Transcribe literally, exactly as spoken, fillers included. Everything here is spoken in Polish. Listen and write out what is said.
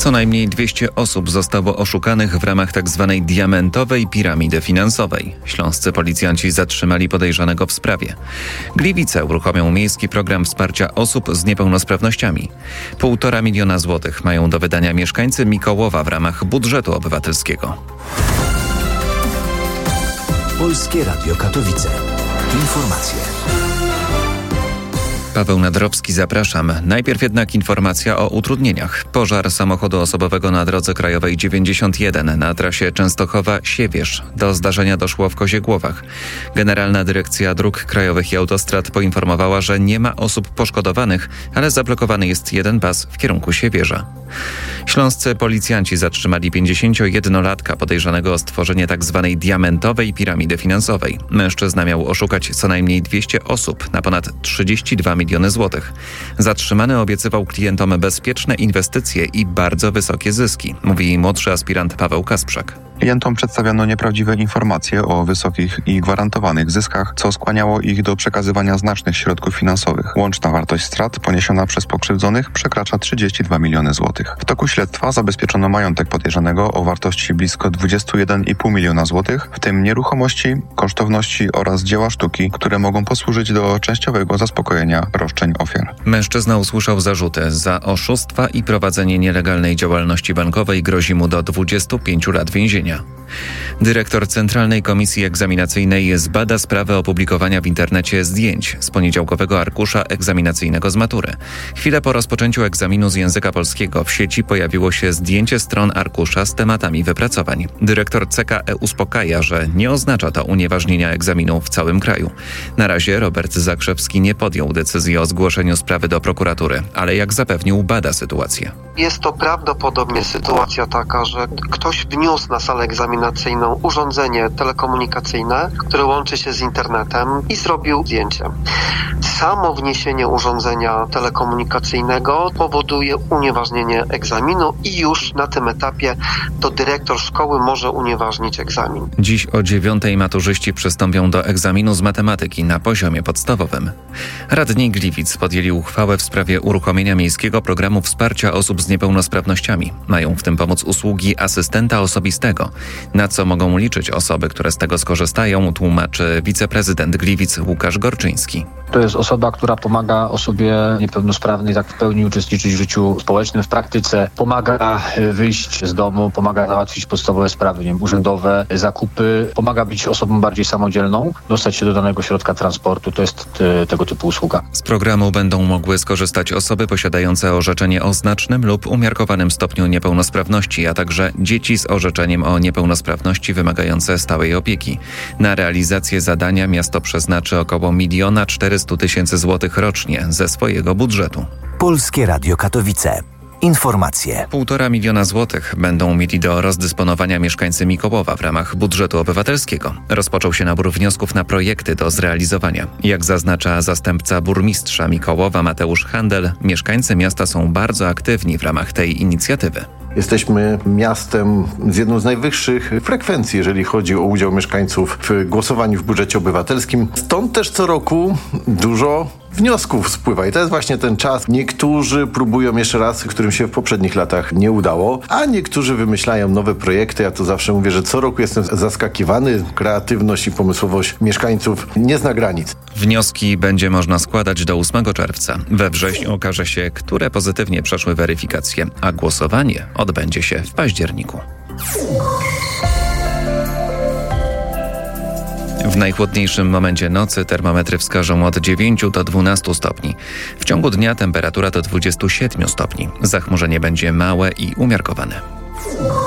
Co najmniej dwieście osób zostało oszukanych w ramach tzw. diamentowej piramidy finansowej. Śląscy policjanci zatrzymali podejrzanego w sprawie. Gliwice uruchomią miejski program wsparcia osób z niepełnosprawnościami. Półtora miliona złotych mają do wydania mieszkańcy Mikołowa w ramach budżetu obywatelskiego. Polskie Radio Katowice. Informacje. Paweł Nadrowski, zapraszam. Najpierw jednak informacja o utrudnieniach. Pożar samochodu osobowego na drodze krajowej dziewięćdziesiąt jeden na trasie Częstochowa-Siewierz. Do zdarzenia doszło w Koziegłowach. Generalna Dyrekcja Dróg Krajowych i Autostrad poinformowała, że nie ma osób poszkodowanych, ale zablokowany jest jeden pas w kierunku Siewierza. Śląscy policjanci zatrzymali pięćdziesięciojednolatka podejrzanego o stworzenie tzw. diamentowej piramidy finansowej. Mężczyzna miał oszukać co najmniej dwieście osób na ponad trzydzieści dwa miliony złotych. Zatrzymany obiecywał klientom bezpieczne inwestycje i bardzo wysokie zyski, mówi młodszy aspirant Paweł Kasprzak. Klientom przedstawiano nieprawdziwe informacje o wysokich i gwarantowanych zyskach, co skłaniało ich do przekazywania znacznych środków finansowych. Łączna wartość strat poniesiona przez pokrzywdzonych przekracza trzydzieści dwa miliony złotych. W toku śledztwa zabezpieczono majątek podejrzanego o wartości blisko dwadzieścia jeden i pół miliona złotych, w tym nieruchomości, kosztowności oraz dzieła sztuki, które mogą posłużyć do częściowego zaspokojenia roszczeń ofiar. Mężczyzna usłyszał zarzuty za oszustwa i prowadzenie nielegalnej działalności bankowej. Grozi mu do dwudziestu pięciu lat więzienia. Dyrektor Centralnej Komisji Egzaminacyjnej zbada sprawę opublikowania w internecie zdjęć z poniedziałkowego arkusza egzaminacyjnego z matury. Chwilę po rozpoczęciu egzaminu z języka polskiego w sieci pojawiło się zdjęcie stron arkusza z tematami wypracowań. Dyrektor C K E uspokaja, że nie oznacza to unieważnienia egzaminu w całym kraju. Na razie Robert Zakrzewski nie podjął decyzji o zgłoszeniu sprawy do prokuratury, ale jak zapewnił, bada sytuację. Jest to prawdopodobnie sytuacja taka, że ktoś wniósł na salę egzaminacyjną urządzenie telekomunikacyjne, które łączy się z internetem i zrobił zdjęcie. Samo wniesienie urządzenia telekomunikacyjnego powoduje unieważnienie egzaminu i już na tym etapie to dyrektor szkoły może unieważnić egzamin. Dziś o dziewiątej maturzyści przystąpią do egzaminu z matematyki na poziomie podstawowym. Radni Gliwic podjęli uchwałę w sprawie uruchomienia miejskiego programu wsparcia osób z niepełnosprawnościami. Mają w tym pomóc usługi asystenta osobistego. Na co mogą liczyć osoby, które z tego skorzystają, tłumaczy wiceprezydent Gliwic Łukasz Gorczyński. To jest osoba, która pomaga osobie niepełnosprawnej tak w pełni uczestniczyć w życiu społecznym, w praktyce. Pomaga wyjść z domu, pomaga załatwić podstawowe sprawy, nie wiem, urzędowe, zakupy. Pomaga być osobą bardziej samodzielną, dostać się do danego środka transportu. To jest te, tego typu usługa. Z programu będą mogły skorzystać osoby posiadające orzeczenie o znacznym lub umiarkowanym stopniu niepełnosprawności, a także dzieci z orzeczeniem o niepełnosprawności wymagające stałej opieki. Na realizację zadania miasto przeznaczy około miliona czterysta tysięcy złotych rocznie ze swojego budżetu. Polskie Radio Katowice. Informacje. Półtora miliona złotych będą mieli do rozdysponowania mieszkańcy Mikołowa w ramach budżetu obywatelskiego. Rozpoczął się nabór wniosków na projekty do zrealizowania. Jak zaznacza zastępca burmistrza Mikołowa Mateusz Handel, mieszkańcy miasta są bardzo aktywni w ramach tej inicjatywy. Jesteśmy miastem z jedną z najwyższych frekwencji, jeżeli chodzi o udział mieszkańców w głosowaniu w budżecie obywatelskim. Stąd też co roku dużo wniosków spływa i to jest właśnie ten czas. Niektórzy próbują jeszcze raz, którym się w poprzednich latach nie udało, a niektórzy wymyślają nowe projekty. Ja to zawsze mówię, że co roku jestem zaskakiwany. Kreatywność i pomysłowość mieszkańców nie zna granic. Wnioski będzie można składać do ósmego czerwca. We wrześniu okaże się, które pozytywnie przeszły weryfikację, a głosowanie odbędzie się w październiku. W najchłodniejszym momencie nocy termometry wskażą od dziewięciu do dwunastu stopni. W ciągu dnia temperatura do dwudziestu siedmiu stopni. Zachmurzenie będzie małe i umiarkowane.